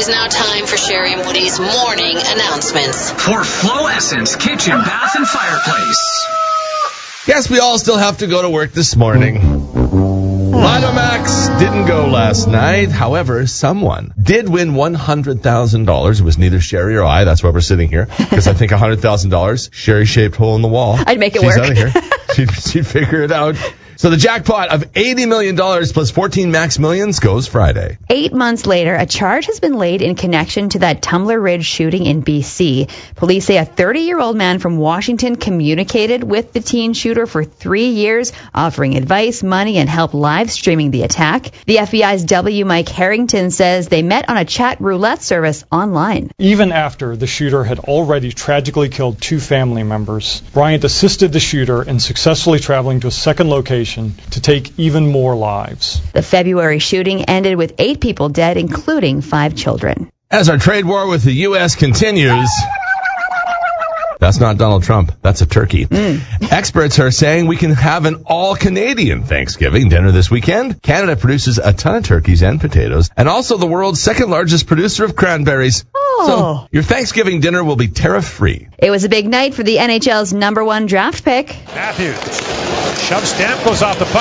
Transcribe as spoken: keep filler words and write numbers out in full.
is now time for Sherry and Woody's morning announcements. For Flow Essence Kitchen, Bath, and Fireplace. Guess we all still have to go to work this morning. Lottomax didn't go last night. However, someone did win one hundred thousand dollars. It was neither Sherry or I. That's why we're sitting here. Because I think one hundred thousand dollars, Sherry-shaped hole in the wall. I'd make it She's work. out of here. She'd, she'd figure it out. So the jackpot of eighty million dollars plus fourteen Max Millions goes Friday. Eight months later, a charge has been laid in connection to that Tumbler Ridge shooting in B C. Police say a thirty-year-old man from Washington communicated with the teen shooter for three years, offering advice, money, and help live streaming the attack. The F B I's W. Mike Harrington says they met on a chat roulette service online. Even after the shooter had already tragically killed two family members, Bryant assisted the shooter in successfully traveling to a second location to take even more lives. The February shooting ended with eight people dead, including five children. As our trade war with the U S continues... That's not Donald Trump. That's a turkey. Mm. Experts are saying we can have an all-Canadian Thanksgiving dinner this weekend. Canada produces a ton of turkeys and potatoes, and also the world's second largest producer of cranberries. Oh. So your Thanksgiving dinner will be tariff-free. It was a big night for the N H L's number one draft pick. Matthews. Shove Stamkos off the puck.